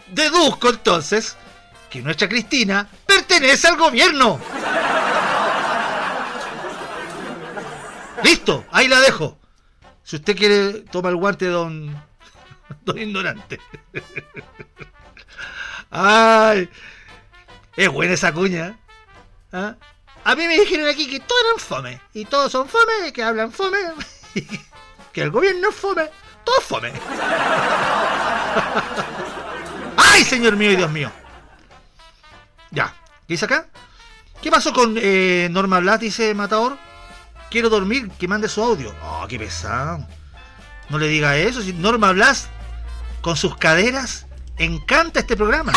Deduzco entonces que nuestra Cristina pertenece al gobierno. Listo, ahí la dejo. Si usted quiere, toma el guante, don ignorante. Ay, es buena esa cuña. ¿Ah? A mí me dijeron aquí que todos eran fome. Y todos son fome, que hablan fome. Que el gobierno es fome. Todo es fome. ¡Ay, señor mío y Dios mío! Ya, ¿qué dice acá? ¿Qué pasó con Norma Blas? Dice Matador. Quiero dormir, que mande su audio. Oh, qué pesado. No le diga eso. Si Norma Blas, con sus caderas, encanta este programa.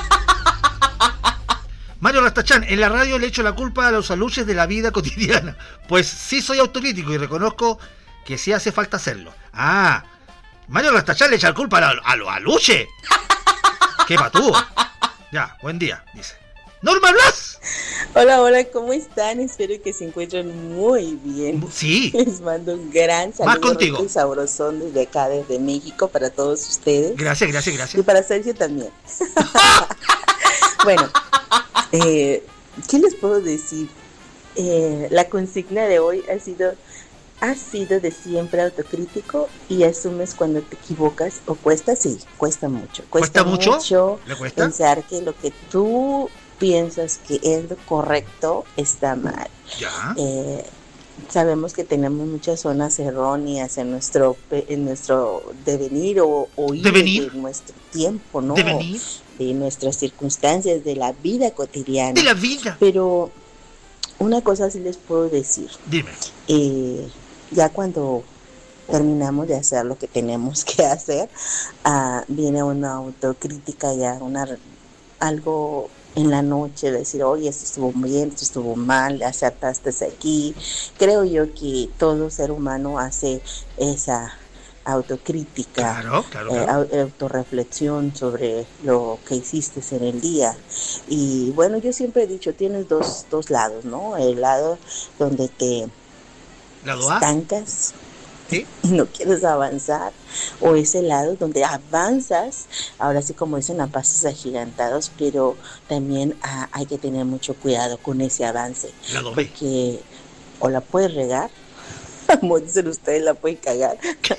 Mario Rastachán, en la radio le echo la culpa a los aluches de la vida cotidiana. Pues sí soy autocrítico y reconozco que sí hace falta hacerlo. Ah, Mario Rastachán le echa la culpa a los aluches. Qué patúo. Ya, buen día, dice. ¡Norma Blas! Hola, ¿cómo están? Espero que se encuentren muy bien. Sí. Les mando un gran saludo. Más contigo. Rico y sabrosón desde acá, desde México, para todos ustedes. Gracias. Y para Sergio también. Bueno, ¿qué les puedo decir? La consigna de hoy has sido de siempre autocrítico y asumes cuando te equivocas o cuesta, sí, cuesta mucho. ¿Cuesta mucho? ¿Le cuesta? Pensar que lo que tú piensas que es lo correcto está mal. Ya. Sabemos que tenemos muchas zonas erróneas en nuestro devenir o ir de nuestro tiempo, ¿no? Devenir. De nuestras circunstancias, de la vida cotidiana. De la vida. Pero una cosa sí les puedo decir. Dime. Ya cuando terminamos de hacer lo que tenemos que hacer, viene una autocrítica, ya algo en la noche, decir, oye, esto estuvo bien, esto estuvo mal, acertaste aquí. Creo yo que todo ser humano hace esa autocrítica, claro. Autorreflexión sobre lo que hiciste en el día. Y bueno, yo siempre he dicho, tienes dos lados, ¿no? El lado donde te estancas, ¿sí? Y no quieres avanzar, o ese lado donde avanzas, ahora sí como dicen, a pasos agigantados, pero también hay que tener mucho cuidado con ese avance, porque o la puedes regar, como dicen ustedes, la puedes cagar. ¿Qué?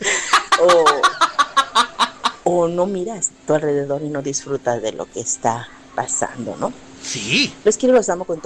o no miras a tu alrededor y no disfrutas de lo que está pasando, ¿no? Sí. Los quiero, los amo con todo.